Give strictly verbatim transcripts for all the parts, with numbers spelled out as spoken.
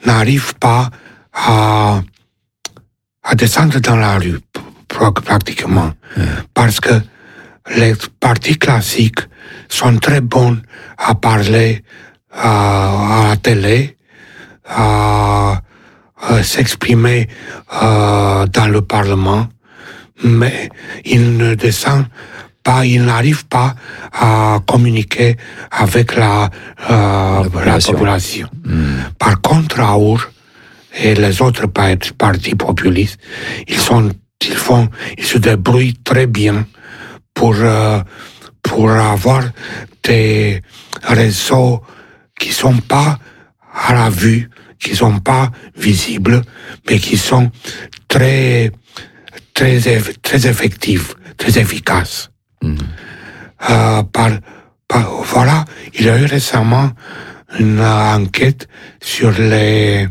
n'arrivent pas à, à descendre dans la rue, pratiquement. Mmh. Parce que les partis classiques sont très bons à parler à, à la télé, à, à s'exprimer à, dans le Parlement, mais ils ne descendent pas, ils n'arrivent pas à communiquer avec la, euh, la population. La population. Mmh. Par contre, Raoul et les autres partis populistes, ils sont, ils font, ils se débrouillent très bien pour euh, pour avoir des réseaux qui sont pas à la vue, qui sont pas visibles, mais qui sont très très très effectifs, très efficaces. Mmh. Euh, par, par, voilà, il y a eu récemment une enquête sur les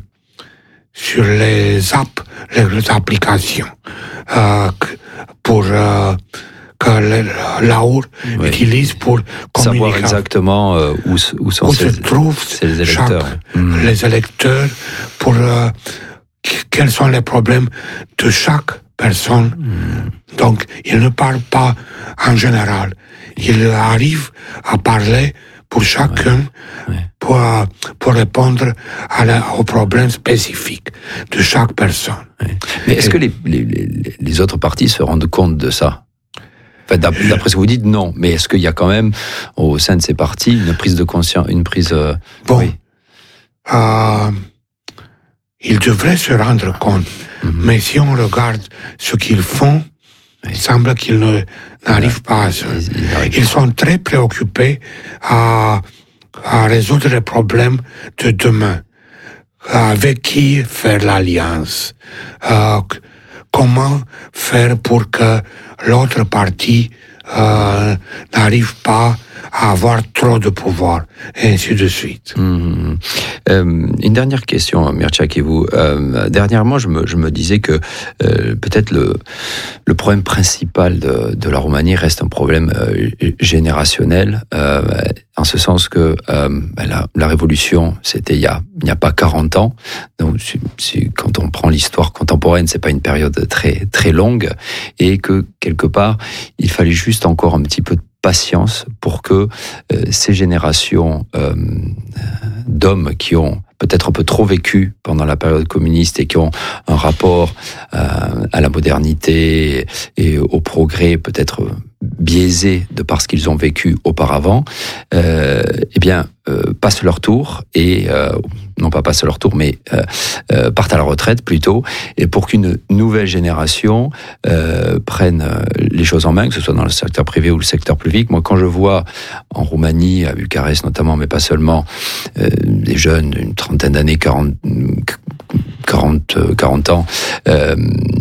sur les apps, les, les applications euh, pour euh, que l'Aour oui. utilise pour communiquer. Savoir exactement euh, où, où sont où ces, se trouvent ces électeurs. Chaque, mmh. les électeurs, pour euh, quels sont les problèmes de chaque personne. Mmh. Donc, il ne parle pas en général. Il arrive à parler pour chacun, ouais. Ouais. Pour, pour répondre à la, aux problèmes spécifiques de chaque personne. Ouais. Mais est-ce Et, que les, les, les, les autres partis se rendent compte de ça ? Enfin, d'après, d'après ce que vous dites, non. Mais est-ce qu'il y a quand même, au sein de ces partis, une prise de conscience, une prise... Euh, bon, oui. euh, ils devraient se rendre compte. Mm-hmm. Mais si on regarde ce qu'ils font, oui. il semble qu'ils ne, n'arrivent ouais. pas à ça. Ils, ils, ils sont très préoccupés à, à résoudre les problèmes de demain. Avec qui faire l'alliance? Euh, comment faire pour que l'autre partie euh, n'arrive pas à avoir trop de pouvoir, et ainsi de suite. Mmh. Euh, une dernière question, Mircea Chivу. Euh, dernièrement, je me, je me disais que euh, peut-être le, le problème principal de, de la Roumanie reste un problème euh, générationnel, euh, en ce sens que euh, la, la révolution, c'était il y a, il n'y a pas quarante ans. Donc, si, si, quand on prend l'histoire contemporaine, c'est pas une période très, très longue, et que quelque part, il fallait juste encore un petit peu de patience pour que euh, ces générations euh, d'hommes qui ont peut-être un peu trop vécu pendant la période communiste et qui ont un rapport euh, à la modernité et au progrès peut-être biaisé de par ce qu'ils ont vécu auparavant, euh, eh bien, euh, passent leur tour et, euh, non pas passent leur tour, mais euh, euh, partent à la retraite plutôt, et pour qu'une nouvelle génération euh, prenne les choses en main, que ce soit dans le secteur privé ou le secteur public. Moi, quand je vois en Roumanie, à Bucarest notamment, mais pas seulement, euh, des jeunes d'une trentaine d'années, quarante, quarante, quarante ans, euh,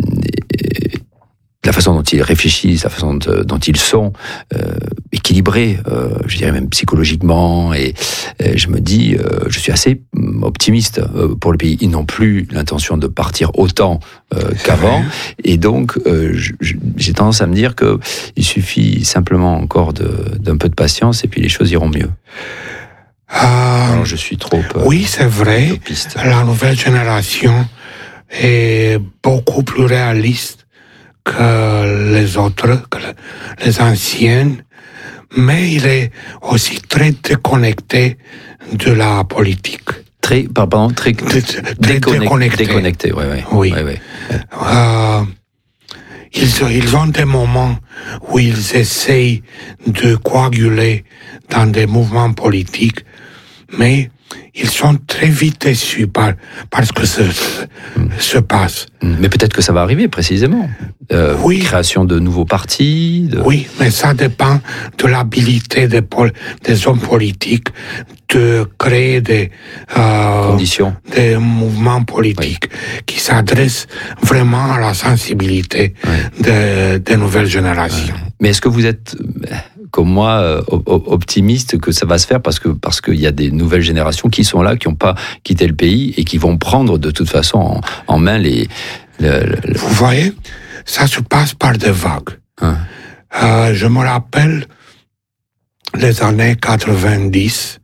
la façon dont ils réfléchissent, la façon de, dont ils sont euh, équilibrés, euh, je dirais même psychologiquement, et, et je me dis, euh, je suis assez optimiste euh, pour le pays. Ils n'ont plus l'intention de partir autant euh, qu'avant, et donc euh, je, j'ai tendance à me dire que il suffit simplement encore de, d'un peu de patience, et puis les choses iront mieux. Euh, Alors je suis trop euh, oui, c'est vrai. Utopiste. La nouvelle génération est beaucoup plus réaliste que les autres, que les anciennes, mais il est aussi très déconnecté de la politique. Très, pardon, très, de, de, déconnecté. Déconnecté, ouais, ouais. Oui. Ouais, ouais. Euh, ils, ils ont des moments où ils essayent de coaguler dans des mouvements politiques, mais ils sont très vite déçus par, par ce que se, mmh. se passe. Mais peut-être que ça va arriver, précisément. Euh, oui. Création de nouveaux partis. De... Oui, mais ça dépend de l'habilité des, pol- des hommes politiques de créer des, euh, Conditions. des mouvements politiques oui. qui s'adressent vraiment à la sensibilité oui. des de nouvelles générations. Ouais. Mais est-ce que vous êtes... comme moi, optimiste que ça va se faire parce que parce qu'il y a des nouvelles générations qui sont là, qui n'ont pas quitté le pays et qui vont prendre de toute façon en, en main les... Le, le... Vous voyez, ça se passe par des vagues. Hein. Euh, je me rappelle les années quatre-vingt-dix,